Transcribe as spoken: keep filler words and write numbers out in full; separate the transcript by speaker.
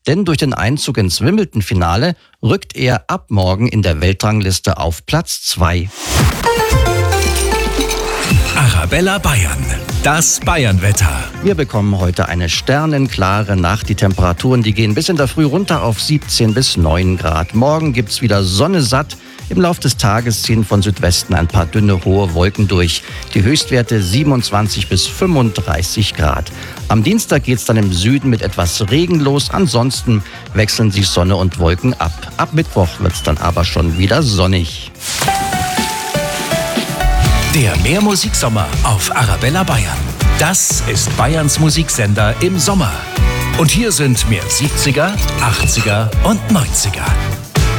Speaker 1: Denn durch den Einzug ins Wimbledon-Finale rückt er ab morgen in der Weltrangliste auf Platz zwei.
Speaker 2: Arabella Bayern, das Bayernwetter.
Speaker 1: Wir bekommen heute eine sternenklare Nacht. Die Temperaturen, die gehen bis in der Früh runter auf siebzehn bis neun Grad. Morgen gibt's wieder Sonne satt. Im Lauf des Tages ziehen von Südwesten ein paar dünne, hohe Wolken durch. Die Höchstwerte siebenundzwanzig bis fünfunddreißig Grad. Am Dienstag geht's dann im Süden mit etwas Regen los. Ansonsten wechseln sich Sonne und Wolken ab. Ab Mittwoch wird's dann aber schon wieder sonnig.
Speaker 2: Der Mehrmusiksommer auf Arabella Bayern. Das ist Bayerns Musiksender im Sommer. Und hier sind mehr siebziger, achtziger und neunziger.